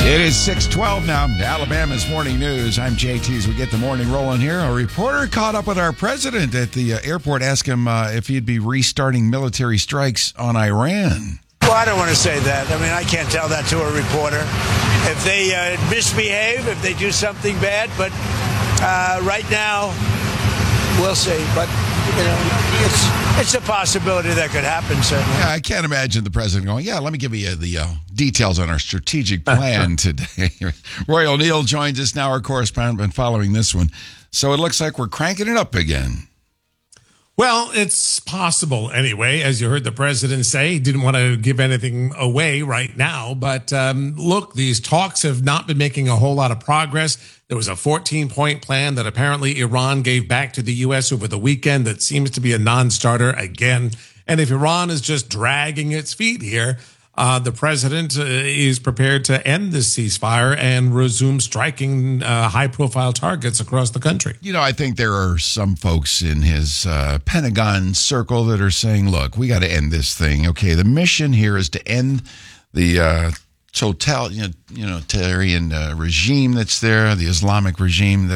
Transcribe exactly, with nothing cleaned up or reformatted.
It is six twelve now, Alabama's Morning News. I'm J T as we get the morning rolling here. A reporter caught up with our president at the uh, airport, asked him uh, if he'd be restarting military strikes on Iran. Well, I don't want to say that. I mean, I can't tell that to a reporter. If they uh, misbehave, if they do something bad, but uh, right now, we'll see. But, you know, it's it's a possibility that could happen, certainly. Yeah, I can't imagine the president going, yeah, let me give you the uh, details on our strategic plan today. Roy O'Neill joins us now, our correspondent, been following this one. So it looks like we're cranking it up again. Well, it's possible anyway, as you heard the president say. He didn't want to give anything away right now. But um, look, these talks have not been making a whole lot of progress. There was a fourteen-point plan that apparently Iran gave back to the U S over the weekend that seems to be a non-starter again. And if Iran is just dragging its feet here, Uh, the president uh, is prepared to end this ceasefire and resume striking uh, high-profile targets across the country. You know, I think there are some folks in his uh, Pentagon circle that are saying, look, we got to end this thing. Okay, the mission here is to end the uh, totalitarian uh, regime that's there, the Islamic regime that